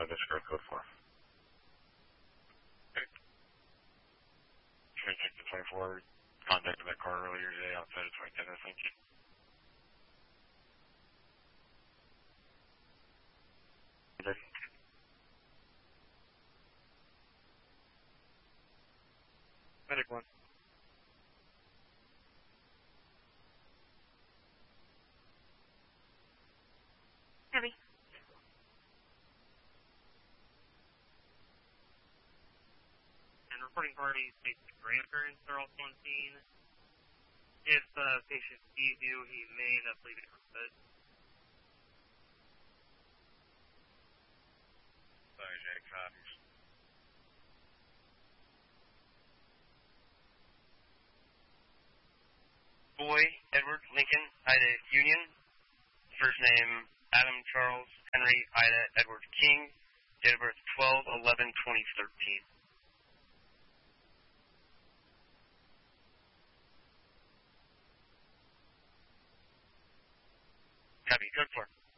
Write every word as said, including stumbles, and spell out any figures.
discard code for. Okay. Should I take the twenty-four? Contacted that car earlier today outside of twenty-ten, thank you. Ready? Medic one. Heavy. And reporting party states the grandparents are also on scene. If the patient sees you, he may end up leaving for a bit. Sorry, Jake, copies. Boy, Edward, Lincoln, Ida, Union. First name, Adam Charles Henry Ida Edward King. Date of birth, twelve eleven twenty thirteen. Copy, code four.